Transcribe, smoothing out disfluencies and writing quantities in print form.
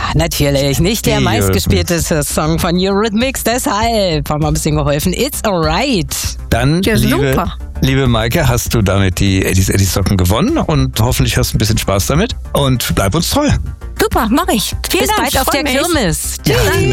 natürlich. Nicht der meistgespielteste Song von Eurythmics, deshalb haben wir ein bisschen geholfen. It's alright. Dann, liebe Maike, hast du damit die Eddies Socken gewonnen und hoffentlich hast du ein bisschen Spaß damit und bleib uns treu. Super, mach ich. Vielen Dank. Bis bald auf der Kirmes. Tschüss.